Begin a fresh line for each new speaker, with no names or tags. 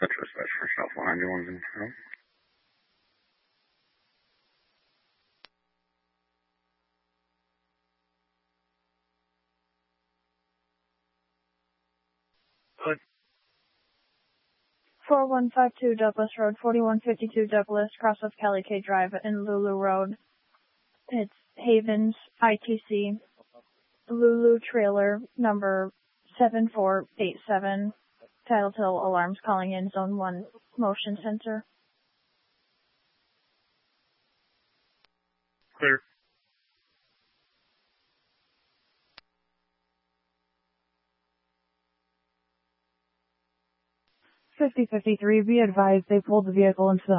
Citrus for South 191 in front. Good.
4152 Douglas Road, 4152 Douglas, cross of Kelly K Drive and Lulu Road. It's Havens, ITC, Lulu trailer number 7487, Tattletale Alarms calling in Zone 1 motion sensor.
Clear.
5053, be advised they pulled the vehicle into the